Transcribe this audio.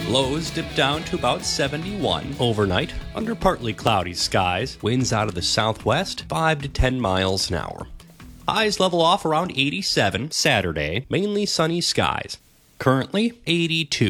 Lows dip down to about 71 overnight under partly cloudy skies. Winds out of the southwest 5 to 10 miles an hour. Highs level off around 87 Saturday, mainly sunny skies. Currently 82.